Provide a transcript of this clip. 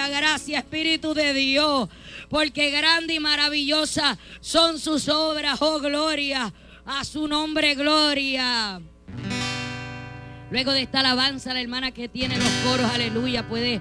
la gracia, Espíritu de Dios, porque grande y maravillosa son sus obras. Oh, gloria a su nombre, gloria. Luego de esta alabanza, la hermana que tiene los coros, aleluya, puede